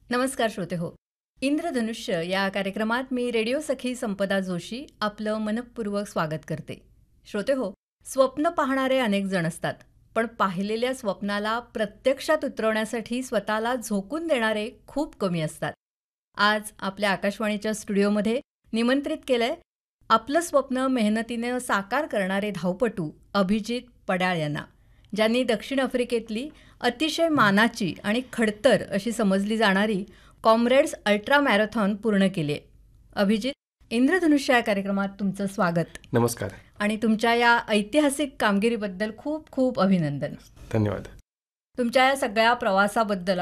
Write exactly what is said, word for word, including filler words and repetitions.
नमस्कार श्रोते हो. इंद्रधनुष्य या कार्यक्रमात मी रेडिओ सखी संपदा जोशी आपलं मनःपूर्वक स्वागत करते. श्रोते हो, स्वप्न पाहणारे अनेक जण असतात, पण पाहिलेल्या स्वप्नाला प्रत्यक्षात उतरवण्यासाठी स्वतःला झोकून देणारे खूप कमी असतात. आज आपल्या आकाशवाणीच्या स्टुडिओमध्ये निमंत्रित केलंय आपलं स्वप्न मेहनतीने साकार करणारे धावपटू अभिजित पडाळ यांना, ज्यांनी दक्षिण आफ्रिकेतली अतिशय मानाची आणि खडतर अशी समजली जाणारी कॉम्रेड्स अल्ट्रा मॅरेथॉन पूर्ण केली आहे. अभिजित, इंद्रधनुष्य या कार्यक्रमात तुमचं स्वागत. नमस्कार. आणि तुमच्या या ऐतिहासिक कामगिरीबद्दल खूप खूप अभिनंदन. धन्यवाद. तुमच्या या सगळ्या प्रवासाबद्दल